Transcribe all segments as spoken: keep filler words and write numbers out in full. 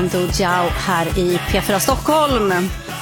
Ciao här i P fyra Stockholm.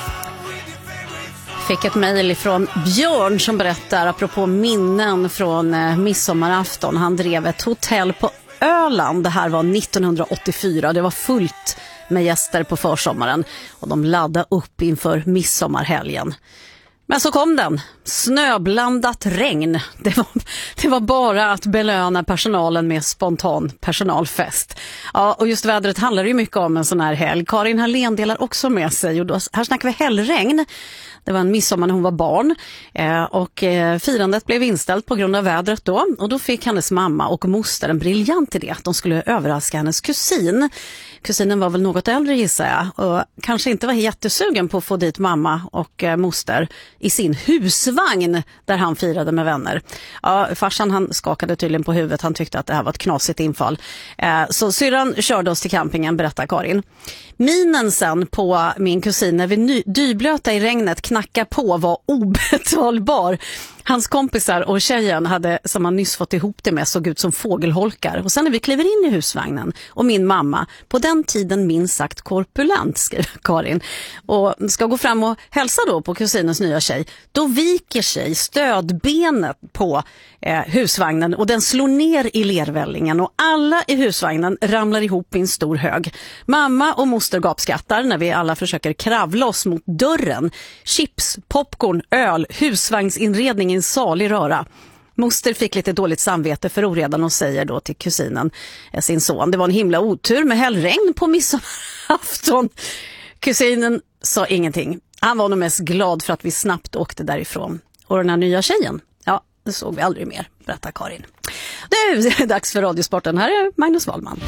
Fick ett mejl från Björn som berättar apropå minnen från eh, midsommarafton. Han drev ett hotell på Öland. Det här var nittonhundraåttiofyra. Det var fullt med gäster på försommaren och de laddade upp inför midsommarhelgen. Men så kom den. Snöblandat regn. Det var, det var bara att belöna personalen med spontan personalfest. Ja, och just vädret handlar ju mycket om en sån här helg. Karin Hallén delar också med sig. Och då, här snackar vi hällregn. Det var en midsommar när hon var barn. Eh, och eh, firandet blev inställt på grund av vädret då. Och då fick hennes mamma och moster en briljant idé att de skulle överraska hennes kusin. Kusinen var väl något äldre gissar jag. Och kanske inte var jättesugen på att få dit mamma och eh, moster i sin husvagn där han firade med vänner. Ja, farsan han skakade tydligen på huvudet. Han tyckte att det här var ett knasigt infall. Eh, så syrran körde oss till campingen, berättar Karin. Minen sen på min kusin när vi ny- dyblöta i regnet knacka på var obetalbar. Hans kompisar och tjejen hade, som han nyss fått ihop det med, såg ut som fågelholkar. Och sen när vi kliver in i husvagnen och min mamma, på den tiden minst sagt korpulent, skriver Karin, och ska gå fram och hälsa då på kusinens nya tjej, då viker sig stödbenet på eh, husvagnen och den slår ner i lervällingen och alla i husvagnen ramlar ihop i en stor hög. Mamma och moster gapskattar när vi alla försöker kravla oss mot dörren. Chips, popcorn, öl, husvagnsinredning i en salig röra. Moster fick lite dåligt samvete för oredan och säger då till kusinen, sin son, det var en himla otur med hällregn på midsommarafton. Kusinen sa ingenting. Han var nog mest glad för att vi snabbt åkte därifrån. Och den här nya tjejen, ja, det såg vi aldrig mer, berättar Karin. Nu är det dags för Radiosporten. Här är Magnus Wahlman.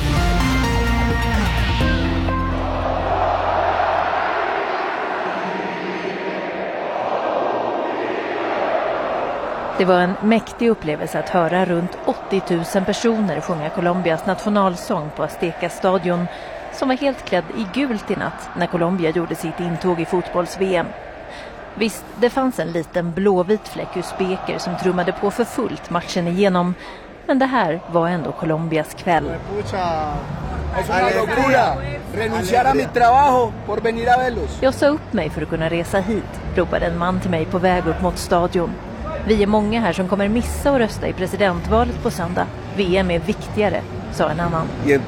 Det var en mäktig upplevelse att höra runt åttio tusen personer sjunga Colombias nationalsång på Azteca-stadion som var helt klädd i gult i natt när Colombia gjorde sitt intåg i fotbolls-V M. Visst, det fanns en liten blåvit fläck usbeker som trummade på för fullt matchen igenom, men det här var ändå Colombias kväll. Jag sa upp mig för att kunna resa hit, ropade en man till mig på väg upp mot stadion. Vi är många här som kommer missa och rösta i presidentvalet på söndag. V M är viktigare, sa en annan.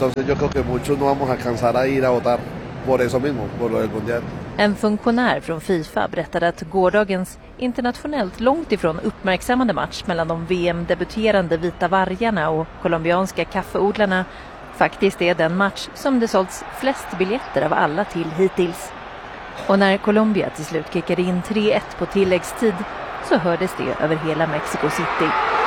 En funktionär från FIFA berättade att gårdagens internationellt långt ifrån uppmärksammade match mellan de V M-debuterande vita vargarna och colombianska kaffeodlarna faktiskt är den match som det sålts flest biljetter av alla till hittills. Och när Colombia till slut kickade in tre ett på tilläggstid så hördes det över hela Mexico City.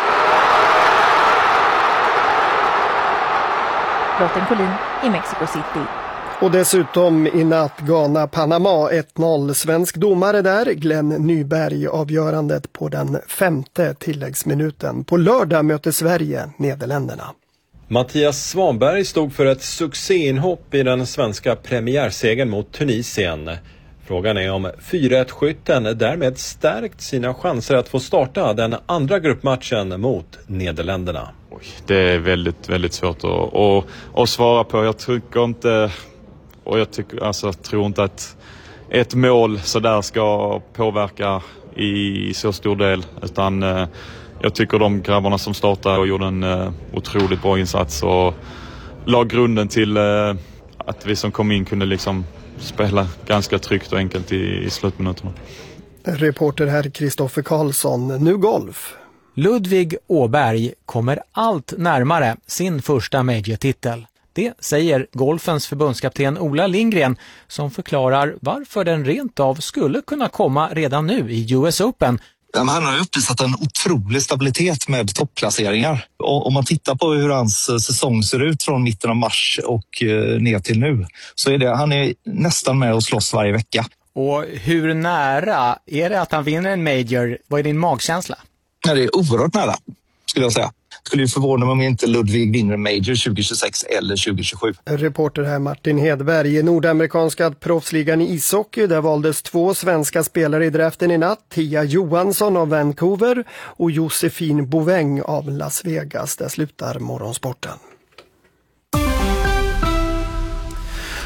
Lotten Collin i Mexico City. Och dessutom i natt Ghana-Panama ett noll. Svensk domare där, Glenn Nyberg, avgörandet på den femte tilläggsminuten. På lördag möter Sverige Nederländerna. Mattias Svanberg stod för ett succéinhopp i den svenska premiärsegern mot Tunisien. Frågan är om fyra ett-skytten därmed stärkt sina chanser att få starta den andra gruppmatchen mot Nederländerna. Det är väldigt, väldigt svårt att, att, att svara på. Jag tycker inte, och jag tycker, alltså, tror inte att ett mål så där ska påverka i så stor del. Utan eh, jag tycker de grabbarna som startade och gjorde en eh, otroligt bra insats och la grunden till eh, att vi som kom in kunde liksom spela ganska tryggt och enkelt i, i slutminuterna. Reporter här Kristoffer Karlsson. Nu golf. Ludvig Åberg kommer allt närmare sin första major-titel. Det säger golfens förbundskapten Ola Lindgren som förklarar varför den rent av skulle kunna komma redan nu i U S Open. Han har uppvisat en otrolig stabilitet med toppplaceringar. Och om man tittar på hur hans säsong ser ut från mitten av mars och ner till nu så är det, han är nästan med och slåss varje vecka. Och hur nära är det att han vinner en major? Vad är din magkänsla? Ja, det är oerhört nära skulle jag säga. Skulle ju förvåna mig om inte Ludvig vinner major tjugo tjugosex eller tjugo tjugosju. Reporter här Martin Hedberg. I nordamerikanska proffsligan i ishockey där valdes två svenska spelare i draften i natt. Tia Johansson av Vancouver och Josefin Boväng av Las Vegas. Där slutar morgonsporten.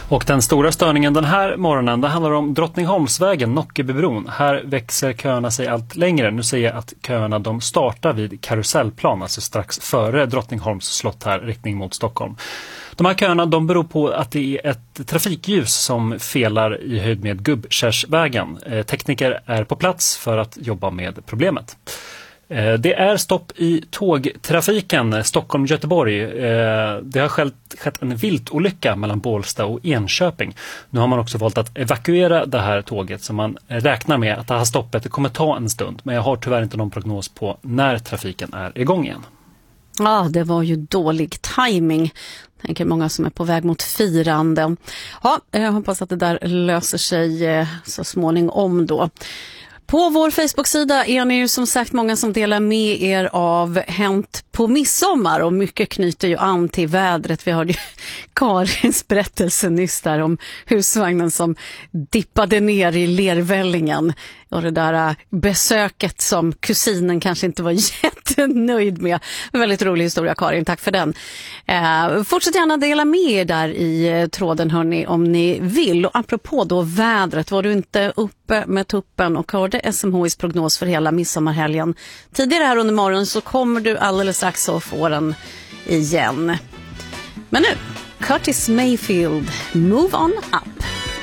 Och den stora störningen den här morgonen, det handlar om Drottningholmsvägen, Nockebybron. Här växer köerna sig allt längre. Nu ser jag att köerna de startar vid Karusellplan, alltså strax före Drottningholms slott här, riktning mot Stockholm. De här köerna de beror på att det är ett trafikljus som felar i höjd med Gubbkärsvägen. Eh, tekniker är på plats för att jobba med problemet. Det är stopp i tågtrafiken Stockholm-Göteborg. Det har skett en viltolycka mellan Bålsta och Enköping. Nu har man också valt att evakuera det här tåget, så man räknar med att det här stoppet kommer ta en stund. Men jag har tyvärr inte någon prognos på när trafiken är igång igen. Ja, det var ju dålig timing. Tänker många som är på väg mot firande. Ja, jag hoppas att det där löser sig så småningom då. På vår Facebook-sida är ni ju som sagt många som delar med er av Hänt på midsommar, och mycket knyter ju an till vädret. Vi hörde ju Karins berättelse nyss där om husvagnen som dippade ner i lervällingen, och det där besöket som kusinen kanske inte var jättenöjd med. En väldigt rolig historia, Karin, tack för den. Eh, fortsätt gärna dela med er där i tråden hörni, om ni vill. Och apropå då vädret, var du inte uppe med tuppen och hörde S M H I:s prognos för hela midsommarhelgen tidigare här under morgonen, så kommer du alldeles strax att få den igen. Men nu, Curtis Mayfield, Move On Up.